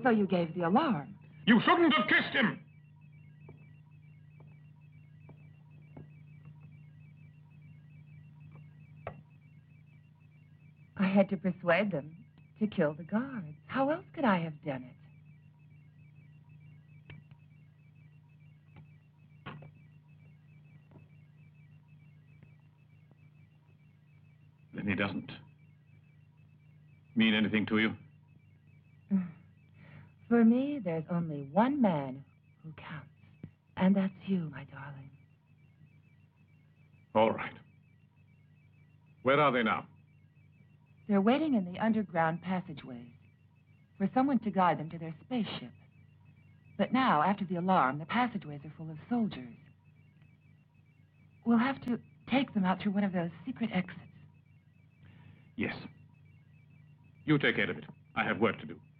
So you gave the alarm. You shouldn't have kissed him! I had to persuade them to kill the guards. How else could I have done it? Then he doesn't mean anything to you? For me, there's only one man who counts. And that's you, my darling. All right. Where are they now? They're waiting in the underground passageways for someone to guide them to their spaceship. But now, after the alarm, the passageways are full of soldiers. We'll have to take them out through one of those secret exits. Yes. You take care of it. I have work to do.